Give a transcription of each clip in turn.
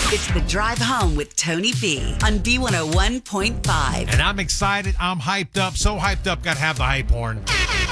It's The Drive Home with Tony B on B101.5. And I'm excited. I'm hyped up. So hyped up, got to have the hype horn.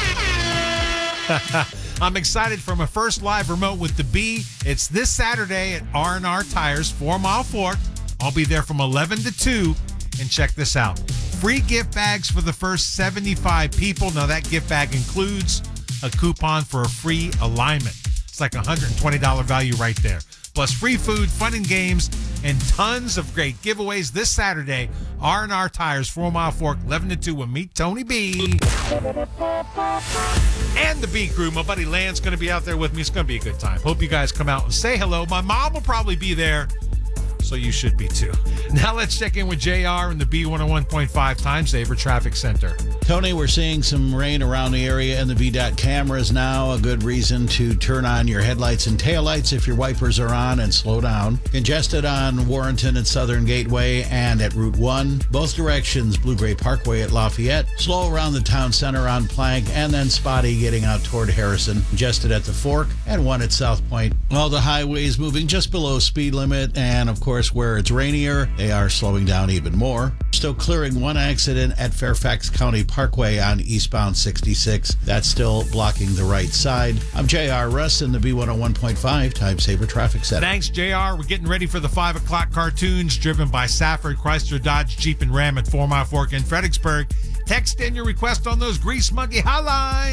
I'm excited for my first live remote with the B. It's this Saturday at R&R Tires, 4 Mile Fork. I'll be there from 11 to 2. And check this out. Free gift bags for the first 75 people. Now, that gift bag includes a coupon for a free alignment. It's like a $120 value right there. Plus free food, fun and games, and tons of great giveaways this Saturday. R&R Tires, 4 Mile Fork, 11 to 2 with me, Tony B. And the B crew. My buddy Land's going to be out there with me. It's going to be a good time. Hope you guys come out and say hello. My mom will probably be there, so you should be too. Now let's check in with JR in the B101.5 Time Saver Traffic Center. Tony, we're seeing some rain around the area and the VDOT cameras now. A good reason to turn on your headlights and taillights if your wipers are on and slow down. Congested on Warrenton and Southern Gateway and at Route 1. Both directions, Blue Gray Parkway at Lafayette. Slow around the town center on Plank and then spotty getting out toward Harrison. Congested at the Fork and one at South Point. All the highways moving just below speed limit, and of course where it's rainier, they are slowing down even more. Still clearing one accident at Fairfax County Parkway on eastbound 66. That's still blocking the right side. I'm J.R. Russ in the B101.5 Time Saver Traffic Center. Thanks, JR. We're getting ready for the 5 o'clock cartoons driven by Safford, Chrysler, Dodge, Jeep, and Ram at 4 Mile Fork in Fredericksburg. Text in your request on those Grease Monkey hotlines.